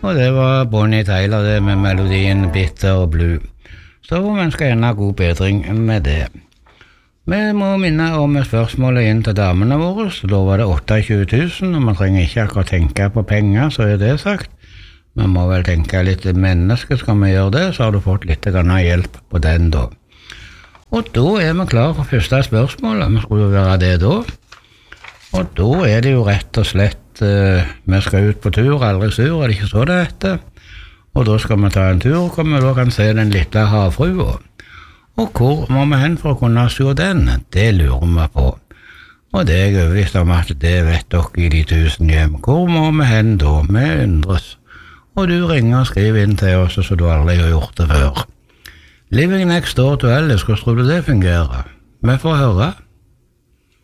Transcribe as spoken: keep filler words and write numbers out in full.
Og det var Bonnie Tyler det med melodien Bitter Blue. Så vi skal gjerne ha god bedring med det. Vi må minne om spørsmålet inn til damene våre, så da var det tjueåtte tusen, og man trenger ikke akkurat tenke på penger, så er det sagt. Man må vel tenke litt menneske, skal vi gjøre det, så har du fått litt grann hjelp på den da. Og da er vi klar for første spørsmål, vi skulle jo være det da. Og da er det jo rett og slett, uh, vi skal ut på tur, aldri sur, er det ikke så det heter? Og da skal vi ta en tur, og vi da kan se den lille havfrua. Og hvor må vi hen for å kunne se den? Det lurer vi på. Og det er jeg overbevist om at det vet dere i de tusen hjem. Hvor må vi hen da? Vi undres. Og du ringer og skriver inn til oss, så du aldri har gjort det før. Living next door to Alice, hvordan tror du det fungerer? Vi får høre.